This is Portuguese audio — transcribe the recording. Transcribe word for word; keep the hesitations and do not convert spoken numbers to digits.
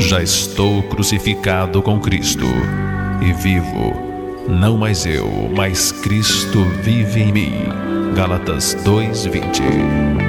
já estou crucificado com Cristo, e vivo, não mais eu, mas Cristo vive em mim. Gálatas dois, vinte.